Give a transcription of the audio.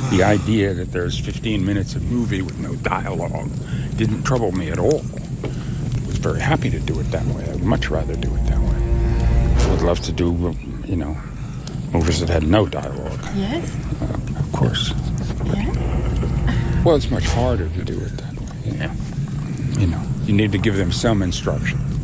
The idea that there's 15 minutes of movie with no dialogue didn't trouble me at all. I was very happy to do it that way. I would much rather do it that way. I would love to do, movies that had no dialogue. Yes? Of course. Yeah? Well, it's much harder to do it that way. You need to give them some instruction.